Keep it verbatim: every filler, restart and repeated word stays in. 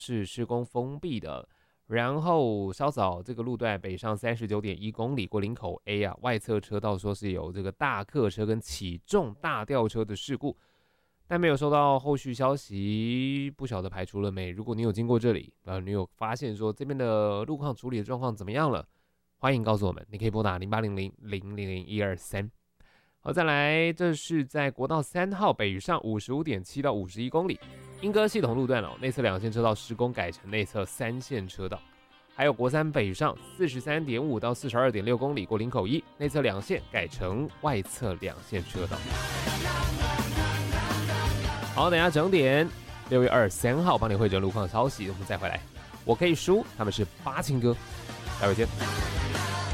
是施工封闭的。然后稍早这个路段北上三十九点一公里过林口 A 啊，外侧车道说是有这个大客车跟起重大吊车的事故，但没有收到后续消息，不晓得排除了没？如果你有经过这里，呃，你有发现说这边的路况处理的状况怎么样了？欢迎告诉我们，你可以拨打零八零零零零零一二三。好，再来，这是在国道三号北上五十五点七到五十一公里，莺歌系统路段哦，内侧两线车道施工改成内侧三线车道。还有国三北上四十三点五到四十二点六公里过林口一，内侧两线改成外侧两线车道。好，等一下整点六月二十三号帮你汇整路况消息，我们再回来。我可以输，他们是八青哥，待会见。